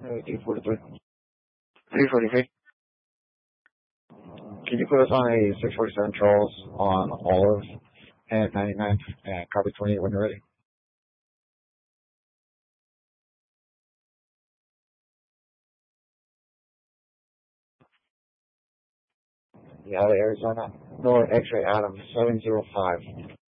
843. 343. Can you put us on a 647 Charles on Olive at 99 and copy 28 when you're ready? Yeah, Arizona. North X-ray Adam 705.